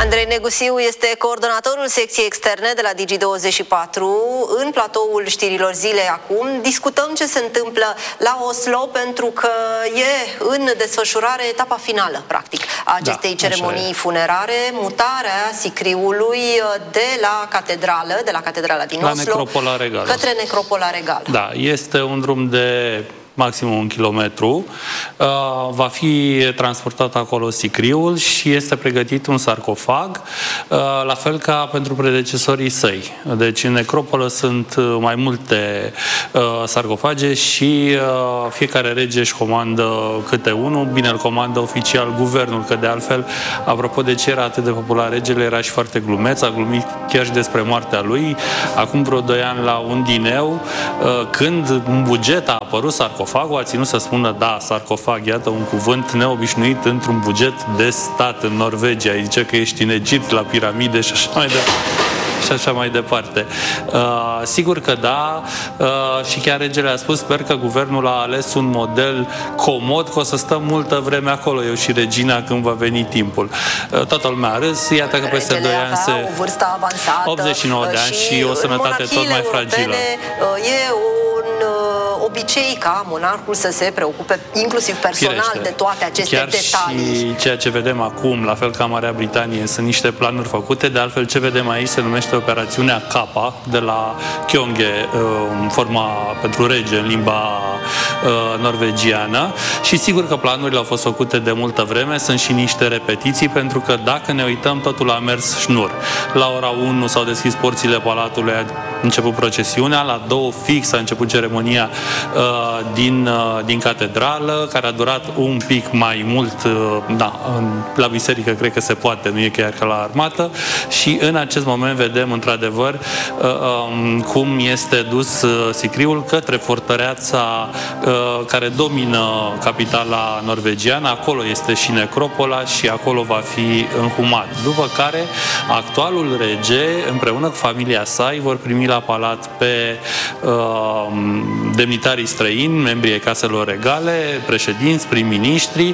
Andrei Negusiu este coordonatorul secției externe de la Digi24. În platoul știrilor zilei acum discutăm ce se întâmplă la Oslo, pentru că e în desfășurare etapa finală, practic, a acestei ceremonii funerare, mutarea sicriului de la catedrala din Oslo Necropola Regală către Necropola Regală. Da, este un drum de maxim 1 kilometru. Va fi transportat acolo sicriul și este pregătit un sarcofag, la fel ca pentru predecesorii săi. Deci în necropolă sunt mai multe sarcofage și fiecare rege își comandă câte unul. Bine, îl comandă oficial guvernul, că de altfel, apropo de ce era atât de popular regele, era și foarte glumeț, a glumit chiar și despre moartea lui. Acum vreo 2 ani la un dineu, când în buget a apărut sarcofagul, a ținut să spună, da, sarcofag, iată un cuvânt neobișnuit într-un buget de stat în Norvegia. Îi zice că ești în Egipt, la piramide și așa mai departe. Sigur că da, și chiar regele a spus, sper că guvernul a ales un model comod, că o să stăm multă vreme acolo, eu și regina, când va veni timpul. Toată lumea a râs, iată că peste 2 ani se... o vârstă avansată, 89 de ani și o sănătate tot mai fragilă. E un obicei ca monarhul să se preocupe inclusiv personal de toate aceste detalii. Și ceea ce vedem acum, la fel ca Marea Britanie, sunt niște planuri făcute. De altfel, ce vedem aici se numește operațiunea Kappa, de la Kyonge, forma pentru rege în limba norvegiană. Și sigur că planurile au fost făcute de multă vreme, sunt și niște repetiții, pentru că dacă ne uităm, totul a mers șnur. La ora 1 s-au deschis porțile palatului, a început procesiunea, la 2 fix a început ceremonia din catedrală, care a durat un pic mai mult, la biserică cred că se poate, nu e chiar ca la armată, și în acest moment vedem într-adevăr cum este dus sicriul către fortăreața care domină capitala norvegiană. Acolo este și necropola și acolo va fi înhumat. După care actualul rege, împreună cu familia sa, îi vor primi la palat pe demnitarii străini, membrii ai caselor regale, președinți, prim-ministri,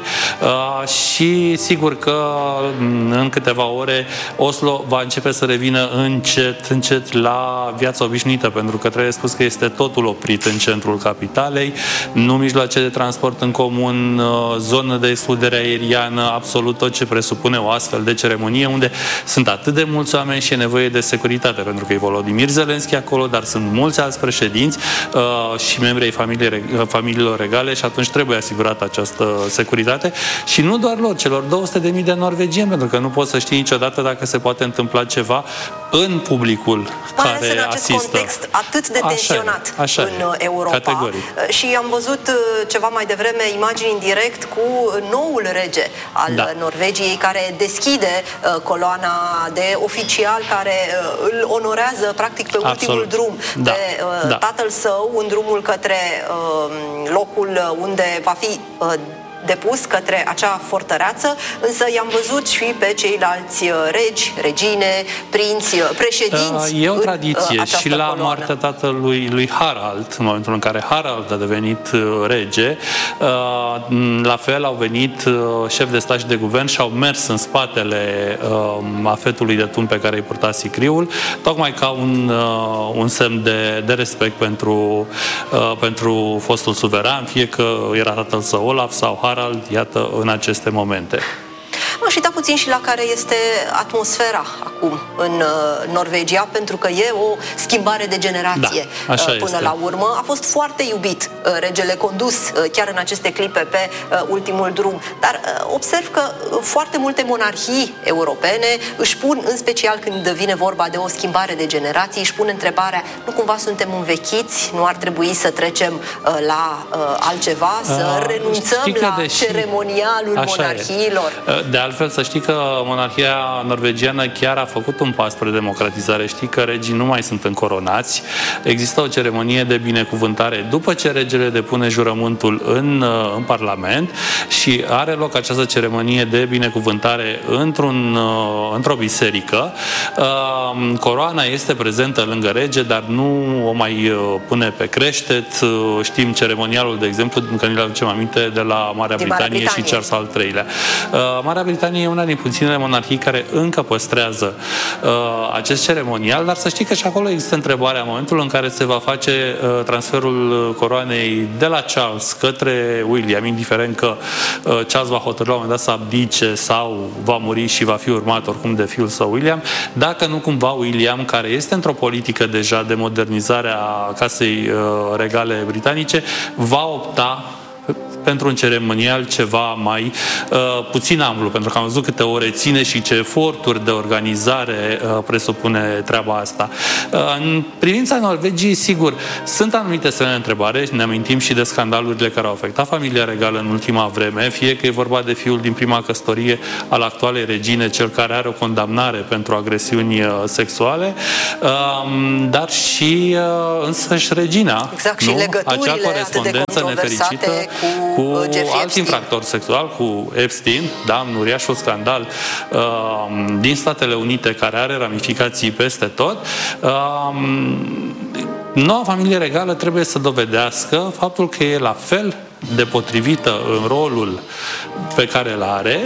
și sigur că în câteva ore Oslo va începe să revină încet la viața obișnuită, pentru că trebuie spus că este totul oprit în centrul capitalei, nu mijloace de transport în comun, zonă de excludere aeriană, absolut tot ce presupune o astfel de ceremonie, unde sunt atât de mulți oameni și e nevoie de securitate, pentru că e Volodymyr Zelensky acolo, dar sunt mulți alți președinți și membrii familiilor regale și atunci trebuie asigurată această securitate și nu doar lor, celor 200.000 de norvegieni, pentru că nu poți să știi niciodată dacă se poate întâmpla ceva în publicul care în acest asistă. Context atât de tensionat în Europa. Categoric. Și am văzut ceva mai devreme imagini în direct cu noul rege al Norvegiei, care deschide coloana de oficial care îl onorează practic pe ultimul drum de tatăl său, în drumul către locul unde va fi depus către acea fortăreață, însă i-am văzut și pe ceilalți regi, regine, prinți, președinți. E o tradiție și la coloană. moartea tatălui lui Harald, în momentul în care Harald a devenit rege, la fel au venit șefi de stat și de guvern și au mers în spatele afetului de tun pe care îi purta sicriul, tocmai ca un semn de respect pentru fostul suveran, fie că era tatăl său Olaf sau Harald, iată, în aceste momente. M-aș uita puțin și la care este atmosfera acum în Norvegia, pentru că e o schimbare de generație până la urmă. A fost foarte iubit regele condus chiar în aceste clipe pe ultimul drum, dar observ că foarte multe monarhii europene își pun, în special când vine vorba de o schimbare de generații, își pun întrebarea, nu cumva suntem învechiți, nu ar trebui să trecem la altceva, să renunțăm la ceremonialul monarhiilor? De altfel, să știi că monarhia norvegiană chiar a făcut un pas spre democratizare. Știi că regii nu mai sunt încoronați. Există o ceremonie de binecuvântare după ce regele depune jurământul în Parlament și are loc această ceremonie de binecuvântare într-o biserică. Coroana este prezentă lângă rege, dar nu o mai pune pe creștet. Știm ceremonialul, de exemplu, că ne aducem aminte de la Marea Britanie și Charles al III-lea. Marea Britanie e una din puținele monarhii care încă păstrează acest ceremonial, dar să știi că și acolo există întrebarea, în momentul în care se va face transferul coroanei de la Charles către William, indiferent că Charles va hotărâ la un moment dat să abdice sau va muri și va fi urmat oricum de fiul său William, dacă nu cumva William, care este într-o politică deja de modernizare a casei regale britanice, va opta pentru un ceremonial ceva mai puțin amplu, pentru că am văzut câte ore ține și ce eforturi de organizare presupune treaba asta. În privința Norvegiei, sigur, sunt anumite semne de întrebare, ne amintim și de scandalurile care au afectat familia regală în ultima vreme, fie că e vorba de fiul din prima căsătorie al actualei regine, cel care are o condamnare pentru agresiuni sexuale, dar și însăși regina. Exact, și legăturile acea corespondență nefericită cu alt infractor sexual, cu Epstein, da, un uriașul scandal din Statele Unite care are ramificații peste tot. Noua familie regală trebuie să dovedească faptul că e la fel de potrivită în rolul pe care îl are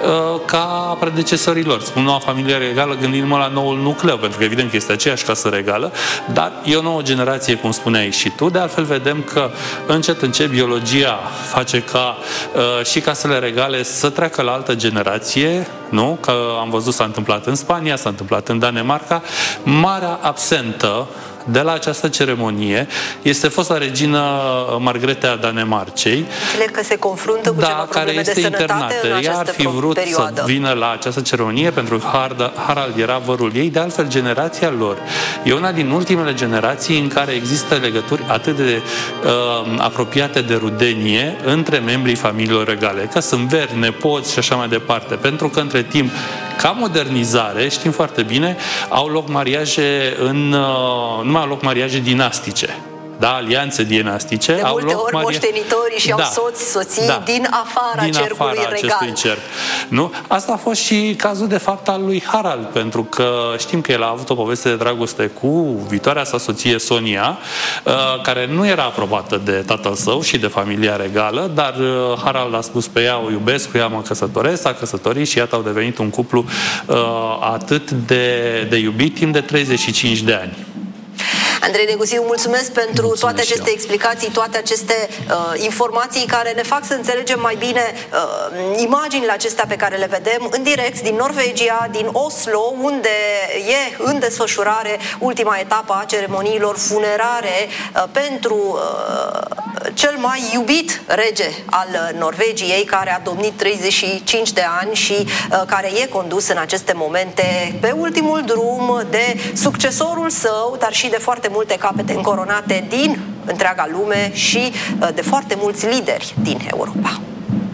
ca predecesorilor. Spun noua familie regală gândindu-mă la noul nucleu, pentru că evident că este aceeași casă regală, dar e o nouă generație, cum spuneai și tu. De altfel vedem că încet, încet biologia face ca și casele regale să treacă la altă generație, nu? Că am văzut, s-a întâmplat în Spania, s-a întâmplat în Danemarca. Marea absentă de la această ceremonie este fosta regină Margretea Danemarcei. Înțeleg că se confruntă cu ceva probleme de sănătate în această ea ar fi vrut perioadă. să vină la această ceremonie pentru că Harald era vărul ei. De altfel, generația lor e una din ultimele generații în care există legături atât de apropiate de rudenie între membrii familiilor regale, că sunt veri, nepoți și așa mai departe. Pentru că între timp, ca modernizare, știm foarte bine, au loc mariaje nu mai au loc mariaje dinastice. Da, alianțe dinastice. De multe ori moștenitorii și au soții din afara cercului regal. Cerc. Nu? Asta a fost și cazul de fapt al lui Harald, pentru că știm că el a avut o poveste de dragoste cu viitoarea sa soție Sonia, care nu era aprobată de tatăl său și de familia regală, dar Harald a spus pe ea, o iubesc, cu ea mă căsătoresc, s-a căsătorit și iată au devenit un cuplu atât de iubit timp de 35 de ani. Andrei Neguțiu, mulțumesc pentru toate aceste explicații, toate aceste informații care ne fac să înțelegem mai bine imaginile acestea pe care le vedem în direct din Norvegia, din Oslo, unde e în desfășurare ultima etapă a ceremoniilor funerare pentru cel mai iubit rege al Norvegiei, care a domnit 35 de ani și care e condus în aceste momente pe ultimul drum de succesorul său, dar și de foarte multe capete încoronate din întreaga lume și de foarte mulți lideri din Europa.